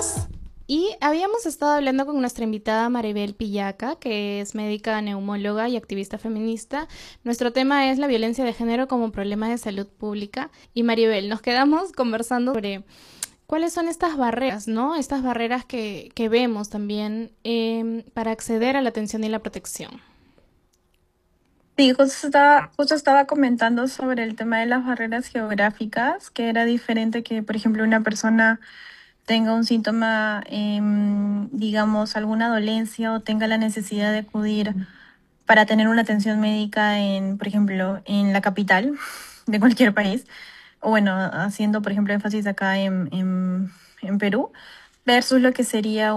Regresamos y habíamos estado hablando con nuestra invitada Maribel Pillaca, que es médica neumóloga y activista feminista. Nuestro tema es la violencia de género como problema de salud pública. Y Maribel, nos quedamos conversando sobre cuáles son estas barreras, ¿no? Estas barreras que vemos también para acceder a la atención y la protección. Sí, justo estaba comentando sobre el tema de las barreras geográficas, que era diferente que, por ejemplo, una persona tenga un síntoma, digamos, alguna dolencia o tenga la necesidad de acudir para tener una atención médica en, por ejemplo, en la capital de cualquier país, o bueno, haciendo, por ejemplo, énfasis acá en Perú, versus lo que sería